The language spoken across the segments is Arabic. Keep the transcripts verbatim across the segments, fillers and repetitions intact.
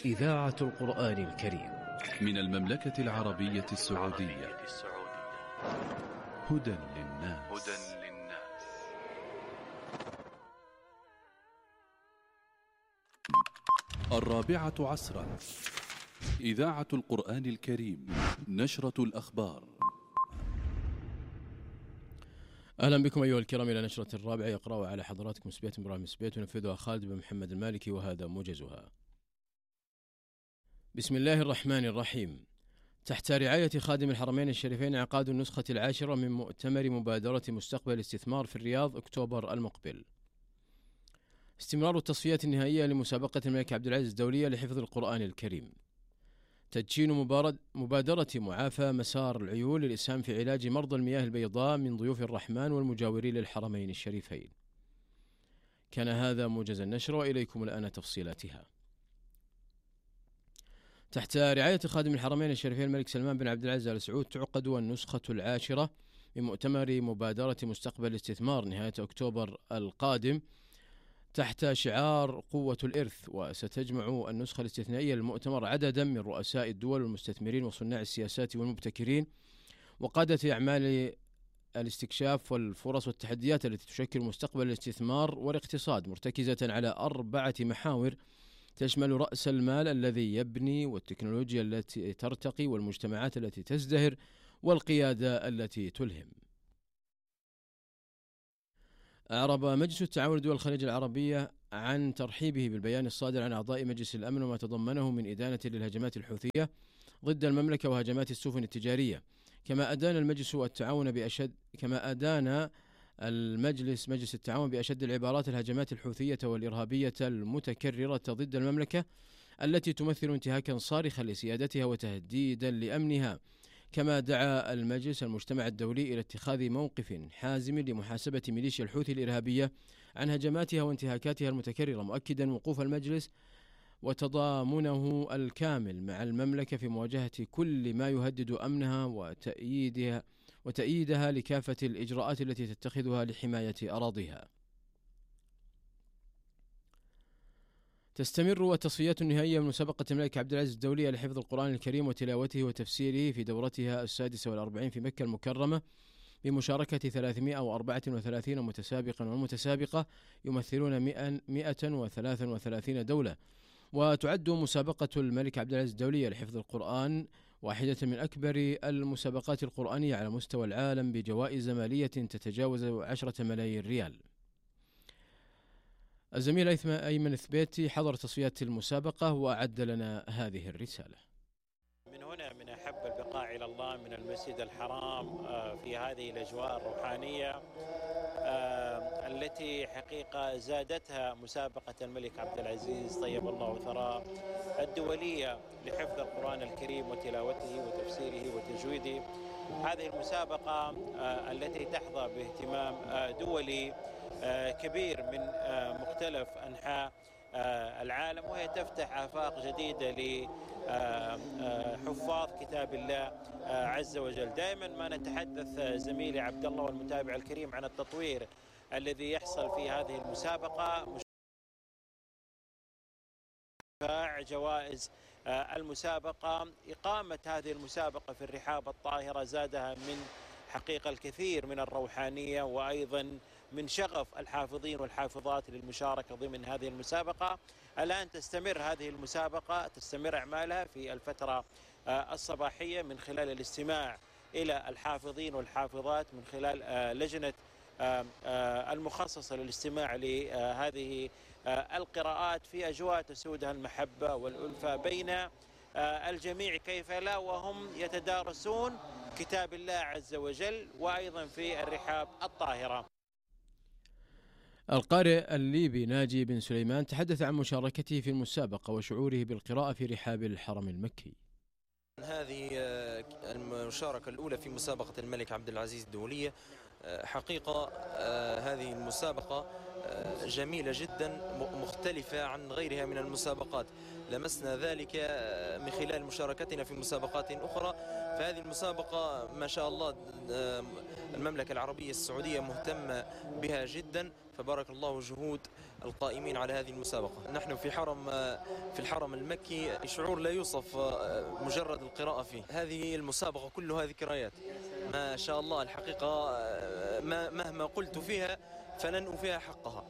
إذاعة القرآن الكريم من المملكة العربية السعودية. هدى للناس. الرابعة عصرا، إذاعة القرآن الكريم، نشرة الأخبار. أهلا بكم أيها الكرام إلى نشرة الرابعة، يقرأ على حضراتكم سبيت إبراهيم سبيت ونفذها خالد بن محمد المالكي، وهذا موجزها. بسم الله الرحمن الرحيم. تحت رعاية خادم الحرمين الشريفين عقاد النسخة العاشرة من مؤتمر مبادرة مستقبل الاستثمار في الرياض أكتوبر المقبل. استمرار التصفيات النهائية لمسابقة الملك عبد العزيز الدولية لحفظ القرآن الكريم. تدشين مبادرة معافى مسار العيون للإسهام في علاج مرضى المياه البيضاء من ضيوف الرحمن والمجاورين للحرمين الشريفين. كان هذا موجز النشر، وإليكم الآن تفصيلاتها. تحت رعاية خادم الحرمين الشريفين الملك سلمان بن عبد العزيز آل سعود تعقد النسخة العاشرة من مؤتمر مبادرة مستقبل الاستثمار نهاية أكتوبر القادم تحت شعار قوة الإرث. وستجمع النسخة الاستثنائية للمؤتمر عددا من رؤساء الدول والمستثمرين وصناع السياسات والمبتكرين وقادة أعمال الاستكشاف والفرص والتحديات التي تشكل مستقبل الاستثمار والاقتصاد، مرتكزة على أربعة محاور تشمل رأس المال الذي يبني، والتكنولوجيا التي ترتقي، والمجتمعات التي تزدهر، والقيادة التي تلهم. أعرب مجلس التعاون لدول الخليج العربية عن ترحيبه بالبيان الصادر عن أعضاء مجلس الأمن وما تضمنه من إدانة للهجمات الحوثية ضد المملكة وهجمات السفن التجارية. كما أدان المجلس التعاون بأشد كما أدان المجلس مجلس التعاون بأشد العبارات الهجمات الحوثية والإرهابية المتكررة ضد المملكة التي تمثل انتهاكا صارخا لسيادتها وتهديدا لأمنها. كما دعا المجلس المجتمع الدولي إلى اتخاذ موقف حازم لمحاسبة ميليشيا الحوثي الإرهابية عن هجماتها وانتهاكاتها المتكررة، مؤكدا وقوف المجلس وتضامنه الكامل مع المملكة في مواجهة كل ما يهدد أمنها وتأييدها وتأييدها لكافة الإجراءات التي تتخذها لحماية أراضيها. تستمر التصفيات النهائية من مسابقة الملك عبد العزيز الدولية لحفظ القرآن الكريم وتلاوته وتفسيره في دورتها السادسة والأربعين في مكة المكرمة بمشاركة ثلاثمائة وأربعة وثلاثين متسابقا ومتسابقة يمثلون مئة وثلاثة وثلاثين دولة. وتعد مسابقة الملك عبد العزيز الدولية لحفظ القرآن واحدة من أكبر المسابقات القرآنية على مستوى العالم بجوائز مالية تتجاوز عشرة ملايين ريال. الزميل أيمن ثبيتي حضر تصفيات المسابقة وأعد لنا هذه الرسالة. من هنا من أحب البقاع إلى الله من المسجد الحرام في هذه الأجواء الروحانية التي حقيقة زادتها مسابقة الملك عبد العزيز طيب الله ثراه الدولية لحفظ القرآن الكريم وتلاوته وتفسيره وتجويده. هذه المسابقة التي تحظى باهتمام دولي كبير من مختلف أنحاء العالم، وهي تفتح آفاق جديدة لحفاظ كتاب الله عز وجل. دائما ما نتحدث زميلي عبد الله والمتابع الكريم عن التطوير الذي يحصل في هذه المسابقة، جوائز المسابقة، إقامة هذه المسابقة في الرحاب الطاهرة زادها من حقيقة الكثير من الروحانية وأيضا من شغف الحافظين والحافظات للمشاركة ضمن هذه المسابقة. الآن تستمر هذه المسابقة تستمر أعمالها في الفترة الصباحية من خلال الاستماع إلى الحافظين والحافظات من خلال لجنة المخصصة للاستماع لهذه القراءات في أجواء تسودها المحبة والألفة بين الجميع، كيف لا وهم يتدارسون كتاب الله عز وجل وأيضا في الرحاب الطاهرة. القارئ الليبي ناجي بن سليمان تحدث عن مشاركته في المسابقة وشعوره بالقراءة في رحاب الحرم المكي. هذه المشاركة الأولى في مسابقة الملك عبد العزيز الدولية حقيقة هذه المسابقة جميلة جدا مختلفة عن غيرها من المسابقات، لمسنا ذلك من خلال مشاركتنا في مسابقات أخرى. فهذه المسابقة ما شاء الله المملكة العربية السعودية مهتمة بها جدا، فبارك الله جهود القائمين على هذه المسابقة. نحن في حرم في الحرم المكي شعور لا يوصف مجرد القراءة فيه. هذه المسابقة كلها ذكريات ما شاء الله الحقيقة، مهما قلت فيها فلن أوفيها حقها.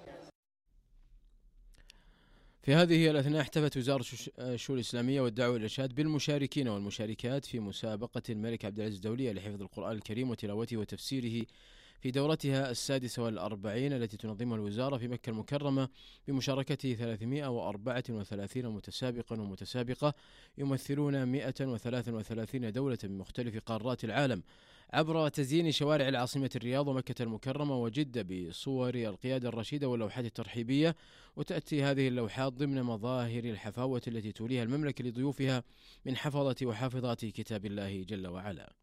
في هذه الأثناء احتفت وزارة الشؤون الإسلامية والدعوة والإرشاد بالمشاركين والمشاركات في مسابقة الملك عبد العزيز الدولية لحفظ القرآن الكريم وتلاوته وتفسيره في دورتها السادسة والأربعين التي تنظمها الوزارة في مكة المكرمة بمشاركة ثلاثمائة وأربعة وثلاثين متسابقا ومتسابقة يمثلون مائة وثلاثة وثلاثين دولة من مختلف قارات العالم، عبر تزيين شوارع العاصمة الرياض ومكة المكرمة وجدة بصور القيادة الرشيدة واللوحات الترحيبية. وتأتي هذه اللوحات ضمن مظاهر الحفاوة التي توليها المملكة لضيوفها من حفظة وحافظات كتاب الله جل وعلا.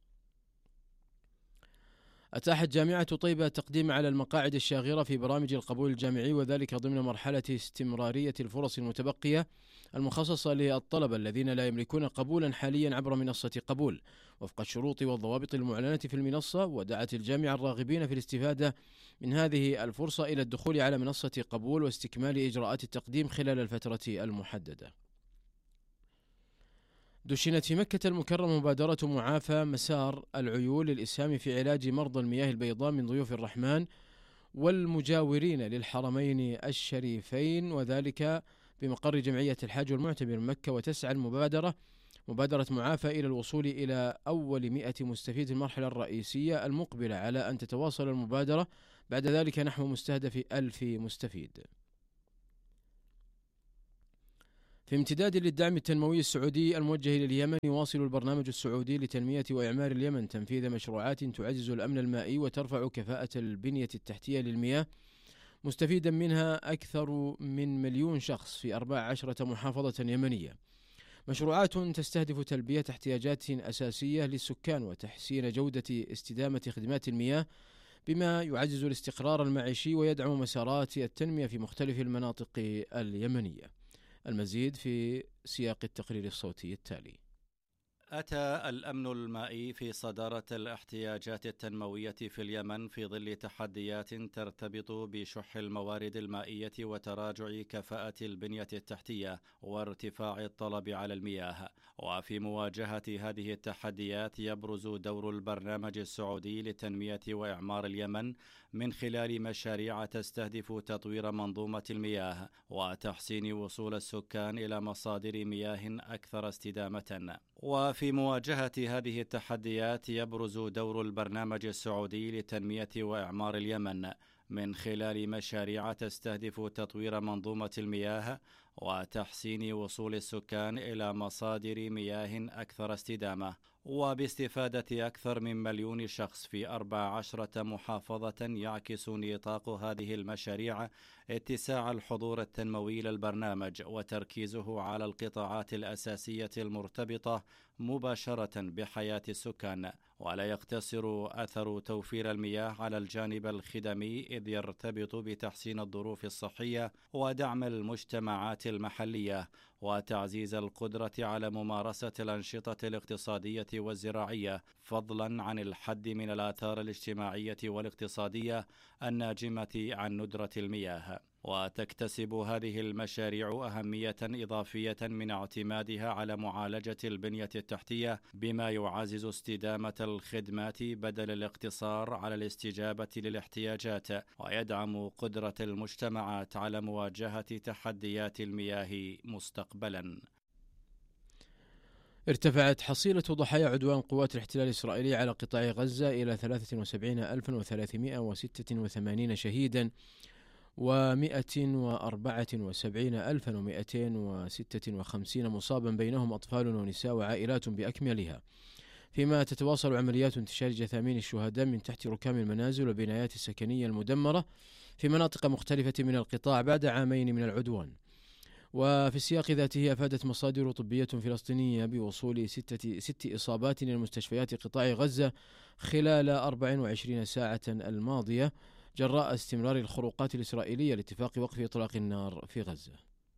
أتاحت جامعة طيبة تقديم على المقاعد الشاغرة في برامج القبول الجامعي، وذلك ضمن مرحلة استمرارية الفرص المتبقية المخصصة للطلبة الذين لا يملكون قبولا حاليا عبر منصة قبول وفق الشروط والضوابط المعلنة في المنصة. ودعت الجامعة الراغبين في الاستفادة من هذه الفرصة إلى الدخول على منصة قبول واستكمال إجراءات التقديم خلال الفترة المحددة. دشنت في مكة المكرمة مبادرة معافى مسار العيول للإسهام في علاج مرضى المياه البيضاء من ضيوف الرحمن والمجاورين للحرمين الشريفين، وذلك بمقر جمعية الحاج والمعتمر مكة. وتسعى المبادرة مبادرة معافى إلى الوصول إلى أول مئة مستفيد في المرحلة الرئيسية المقبلة، على أن تتواصل المبادرة بعد ذلك نحو مستهدف ألف مستفيد. في امتداد للدعم التنموي السعودي الموجه إلى اليمن، يواصل البرنامج السعودي لتنمية وإعمار اليمن تنفيذ مشروعات تعزز الأمن المائي وترفع كفاءة البنية التحتية للمياه، مستفيدا منها أكثر من مليون شخص في أربع عشرة محافظة يمنية. مشروعات تستهدف تلبية احتياجات أساسية للسكان وتحسين جودة استدامة خدمات المياه، بما يعزز الاستقرار المعيشي ويدعم مسارات التنمية في مختلف المناطق اليمنية. المزيد في سياق التقرير الصوتي التالي. أتى الأمن المائي في صدارة الاحتياجات التنموية في اليمن في ظل تحديات ترتبط بشح الموارد المائية وتراجع كفاءة البنية التحتية وارتفاع الطلب على المياه. وفي مواجهة هذه التحديات يبرز دور البرنامج السعودي لتنمية وإعمار اليمن من خلال مشاريع تستهدف تطوير منظومة المياه وتحسين وصول السكان إلى مصادر مياه أكثر استدامة. وفي مواجهة هذه التحديات يبرز دور البرنامج السعودي لتنمية وإعمار اليمن من خلال مشاريع تستهدف تطوير منظومة المياه وتحسين وصول السكان إلى مصادر مياه أكثر استدامة، وباستفادة أكثر من مليون شخص في أربع عشرة محافظة. يعكس نطاق هذه المشاريع اتساع الحضور التنموي للبرنامج وتركيزه على القطاعات الأساسية المرتبطة مباشرة بحياة السكان، ولا يقتصر أثر توفير المياه على الجانب الخدمي، إذ يرتبط بتحسين الظروف الصحية ودعم المجتمعات المحلية وتعزيز القدرة على ممارسة الأنشطة الاقتصادية والزراعية، فضلا عن الحد من الآثار الاجتماعية والاقتصادية الناجمة عن ندرة المياه. وتكتسب هذه المشاريع أهمية إضافية من اعتمادها على معالجة البنية التحتية، بما يعزز استدامة الخدمات بدل الاقتصار على الاستجابة للاحتياجات، ويدعم قدرة المجتمعات على مواجهة تحديات المياه مستقبلا. ارتفعت حصيلة ضحايا عدوان قوات الاحتلال الإسرائيلي على قطاع غزة إلى ثلاثة وسبعين ألفا وثلاثمائة وستة وثمانين شهيدا ومائة وأربعة وسبعين ألفا ومائتين وستة وخمسين مصابا، بينهم أطفال ونساء وعائلات بأكملها، فيما تتواصل عمليات انتشار جثامين الشهداء من تحت ركام المنازل والبنايات السكنية المدمرة في مناطق مختلفة من القطاع بعد عامين من العدوان. وفي السياق ذاته أفادت مصادر طبية فلسطينية بوصول ستة ست إصابات إلى مستشفيات قطاع غزة خلال أربع وعشرين ساعة الماضية جراء استمرار الخروقات الإسرائيلية لاتفاق وقف إطلاق النار في غزة.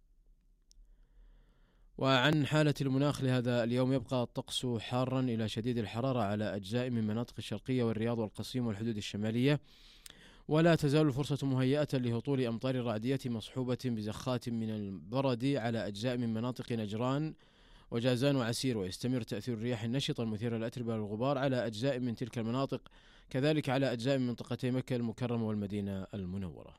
وعن حالة المناخ لهذا اليوم، يبقى الطقس حارا إلى شديد الحرارة على أجزاء من مناطق الشرقية والرياض والقصيم والحدود الشمالية، ولا تزال الفرصة مهيئة لهطول أمطار رعدية مصحوبة بزخات من البرد على أجزاء من مناطق نجران وجازان وعسير، ويستمر تأثير الرياح النشطة المثيرة للأتربة والغبار على أجزاء من تلك المناطق، كذلك على أجزاء من منطقتي مكة المكرمة والمدينة المنورة.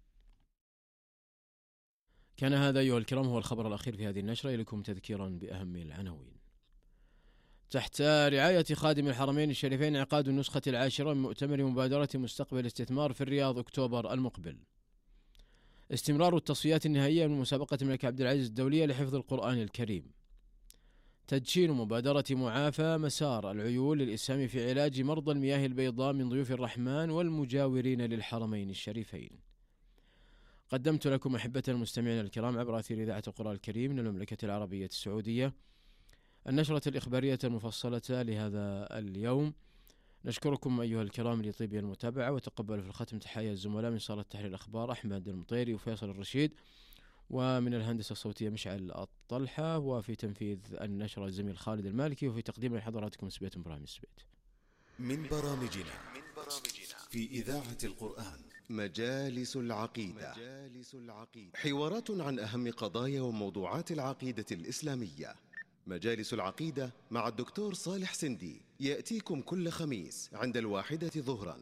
كان هذا أيها الكرام هو الخبر الأخير في هذه النشرة. إليكم تذكيرا بأهم العناوين. تحت رعاية خادم الحرمين الشريفين انعقاد النسخة العاشرة من مؤتمر مبادرة مستقبل الاستثمار في الرياض أكتوبر المقبل. استمرار التصفيات النهائية من مسابقة الملك عبد العزيز الدولية لحفظ القرآن الكريم. تدشين مبادرة معافى مسار العيول للإسهام في علاج مرضى المياه البيضاء من ضيوف الرحمن والمجاورين للحرمين الشريفين. قدمت لكم أحبة المستمعين الكرام عبر أثير إذاعة القرآن الكريم من المملكة العربية السعودية النشرة الإخبارية المفصلة لهذا اليوم. نشكركم أيها الكرام لطيب المتابعة، وتقبلوا في الختم تحية الزملاء من صالة تحرير الأخبار أحمد المطيري وفيصل الرشيد، ومن الهندسة الصوتية مشعل الطلحة، وفي تنفيذ النشرة الزميل خالد المالكي، وفي تقديم لحضراتكم سبيت إبراهيم السبيت. من برامجنا في إذاعة القرآن مجالس العقيدة، حوارات عن أهم قضايا وموضوعات العقيدة الإسلامية. مجالس العقيدة مع الدكتور صالح سندي يأتيكم كل خميس عند الواحدة ظهرا.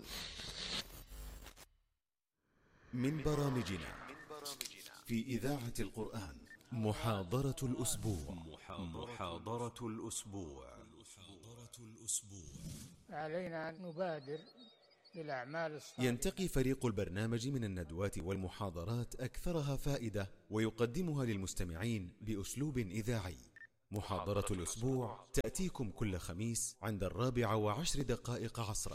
من برامجنا في إذاعة القرآن محاضرة الأسبوع. محاضرة الأسبوع. علينا أن نبادر بالأعمال الصالحة. ينتقي فريق البرنامج من الندوات والمحاضرات أكثرها فائدة ويقدمها للمستمعين بأسلوب إذاعي. محاضرة الأسبوع تأتيكم كل خميس عند الرابعة وعشر دقائق عصرا.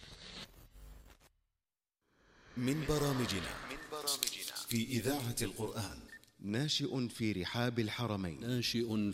من برامجنا في إذاعة القرآن ناشئ في رحاب الحرمين. ناشئ